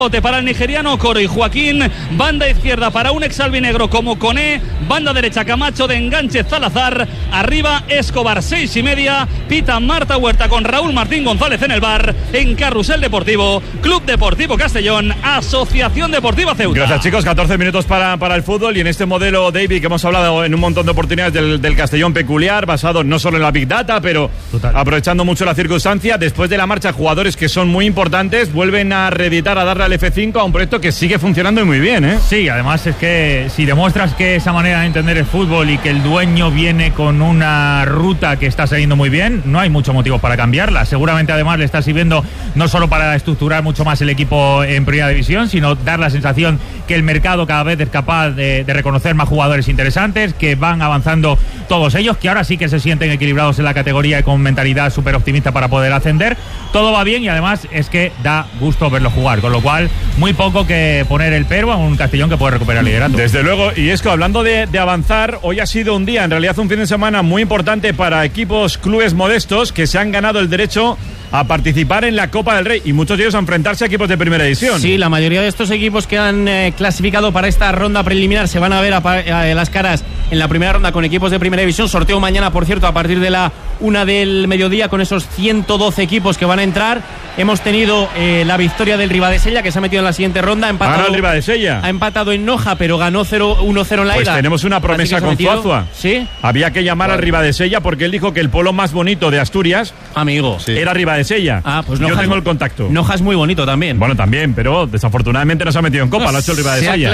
Para el nigeriano Coro y Joaquín, banda izquierda para un exalbinegro como Coné, banda derecha Camacho, de enganche Salazar, arriba Escobar, 6:30, pita Marta Huerta con Raúl Martín González en el bar, en Carrusel Deportivo, Club Deportivo Castellón, Asociación Deportiva Ceuta. Gracias, chicos, 14 minutos para el fútbol, y en este modelo, David, que hemos hablado en un montón de oportunidades del Castellón peculiar, basado no solo en la Big Data, pero aprovechando mucho la circunstancia, después de la marcha, jugadores que son muy importantes vuelven a reeditar, a darle al F5 a un proyecto que sigue funcionando muy bien, ¿eh? Sí, además es que si demuestras que esa manera de entender el fútbol y que el dueño viene con una ruta que está saliendo muy bien, no hay mucho motivo para cambiarla. Seguramente además le está sirviendo no solo para estructurar mucho más el equipo en primera división, sino dar la sensación que el mercado cada vez es capaz de reconocer más jugadores interesantes, que van avanzando todos ellos, que ahora sí que se sienten equilibrados en la categoría y con mentalidad súper optimista para poder ascender. Todo va bien y además es que da gusto verlo jugar, con lo cual muy poco que poner el pero a un Castellón que puede recuperar el liderato. Desde luego, y es que hablando de avanzar, hoy ha sido un día, en realidad un fin de semana muy importante para equipos, clubes modestos que se han ganado el derecho a participar en la Copa del Rey, y muchos de ellos a enfrentarse a equipos de primera división. Sí, la mayoría de estos equipos que han clasificado para esta ronda preliminar se van a ver a las caras en la primera ronda con equipos de primera división. Sorteo mañana, por cierto, a partir de la 1 del mediodía, con esos 112 equipos que van a entrar. Hemos tenido la victoria del Ribadesella, que se ha metido en la siguiente ronda. Ha empatado en Noja, pero ganó 1-0 en la ida. Pues tenemos una promesa con Zuazua. ¿Sí? Había que llamar al Ribadesella porque él dijo que el pueblo más bonito de Asturias, amigo, era Ribadesella. Pues yo tengo el contacto. Noja es muy bonito también. Bueno, también, pero desafortunadamente no se ha metido en Copa, lo ha hecho el Ribadesella. Se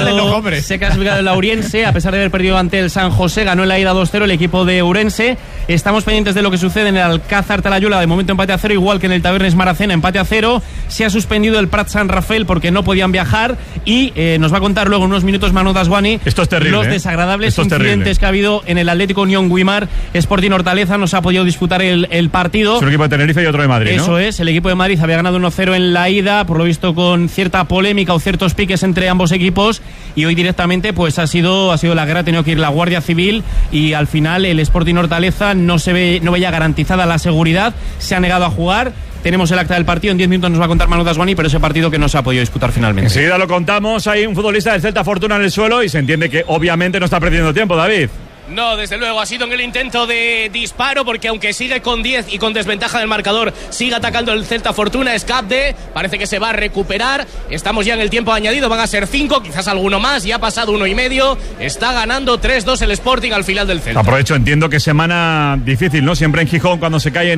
ha clasificado el Lauriense, a pesar de haber perdido ante el San José, ganó en la ida 2-0 el equipo de Ourense. Estamos pendientes de lo que sucede en el Alcázar Talayuela, de momento empate a 0, igual que en el Tabernes Maracena, empate a 0. Se ha suspendido el Prat San Rafael porque no podían viajar, y nos va a contar luego en unos minutos Manu Dasguani los desagradables incidentes que ha habido en el Atlético Unión Guimar Sporting Hortaleza. No se ha podido disputar el partido. Es un equipo de Tenerife y otro de Madrid, ¿no? Eso es, el equipo de Madrid había ganado 1-0 en la ida, por lo visto con cierta polémica o ciertos piques entre ambos equipos, y hoy directamente pues ha sido la guerra. Ha tenido que ir la Guardia Civil, y al final el Sporting Hortaleza no veía garantizada la seguridad, se ha negado a jugar. Tenemos el acta del partido, en 10 minutos nos va a contar Manu Dasguani, pero ese partido que no se ha podido disputar finalmente. Enseguida lo contamos. Hay un futbolista del Celta Fortuna en el suelo y se entiende que obviamente no está perdiendo tiempo, David. No, desde luego, ha sido en el intento de disparo, porque aunque sigue con 10 y con desventaja del marcador, sigue atacando el Celta Fortuna. Escapde, parece que se va a recuperar. Estamos ya en el tiempo añadido, van a ser 5, quizás alguno más, ya ha pasado 1,5. Está ganando 3-2 el Sporting al final del Celta. Aprovecho, entiendo que semana difícil, ¿no? Siempre en Gijón cuando se cae en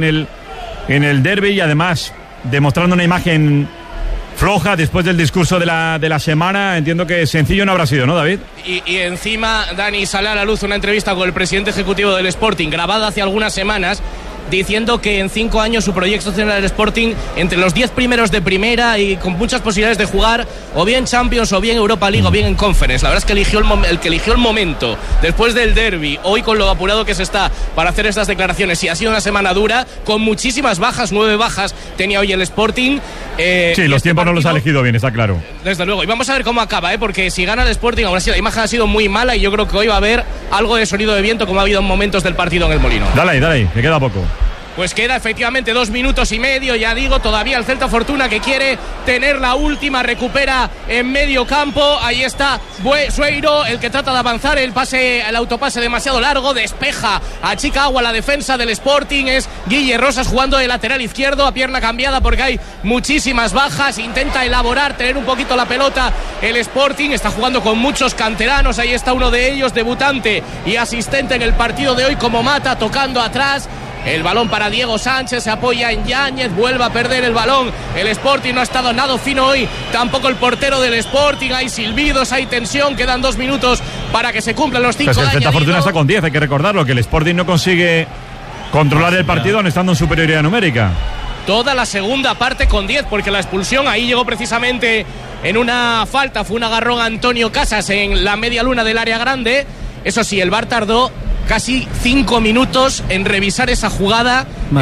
el derbi, y además demostrando una imagen floja después del discurso de la semana. Entiendo que sencillo no habrá sido, ¿no, David? Y encima Dani sale a la luz una entrevista con el presidente ejecutivo del Sporting, grabada hace algunas semanas, diciendo que en 5 años su proyecto será el Sporting entre los 10 primeros de primera, y con muchas posibilidades de jugar o bien Champions, o bien Europa League, o bien en Conference. La verdad es que eligió el momento después del derbi, hoy con lo apurado que se está para hacer estas declaraciones, y ha sido una semana dura, con muchísimas bajas. 9 bajas tenía hoy el Sporting. Sí, los tiempos no los ha elegido bien, está claro. Desde luego, y vamos a ver cómo acaba, porque si gana el Sporting, aún así la imagen ha sido muy mala, y yo creo que hoy va a haber algo de sonido de viento, como ha habido en momentos del partido en el Molino. Dale ahí, me queda poco. Pues queda efectivamente 2 minutos y medio, ya digo, todavía el Celta Fortuna, que quiere tener la última, recupera en medio campo, ahí está Sueiro, el que trata de avanzar, el autopase demasiado largo, despeja, achica agua la defensa del Sporting, es Guille Rosas jugando de lateral izquierdo, a pierna cambiada porque hay muchísimas bajas, intenta elaborar, tener un poquito la pelota el Sporting, está jugando con muchos canteranos, ahí está uno de ellos, debutante y asistente en el partido de hoy como Mata, tocando atrás. El balón para Diego Sánchez, se apoya en Yáñez, vuelve a perder el balón. El Sporting no ha estado nada fino hoy, tampoco el portero del Sporting. Hay silbidos, hay tensión, quedan 2 minutos para que se cumplan los 5 de añadido. El Celta Fortuna está con 10, hay que recordarlo, que el Sporting no consigue controlar el partido aun estando en superioridad numérica. Toda la segunda parte con 10, porque la expulsión ahí llegó precisamente en una falta, fue un agarrón a Antonio Casas en la media luna del área grande. Eso sí, el VAR tardó casi 5 minutos en revisar esa jugada.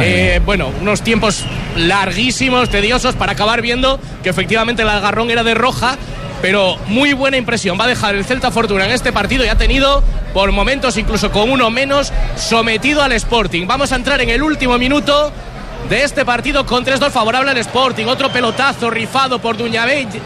Unos tiempos larguísimos, tediosos, para acabar viendo que efectivamente el agarrón era de roja. Pero muy buena impresión va a dejar el Celta Fortuna en este partido, y ha tenido por momentos, incluso con uno menos, sometido al Sporting. Vamos a entrar en el último minuto de este partido con 3-2 favorable al Sporting. Otro pelotazo rifado por Duñabey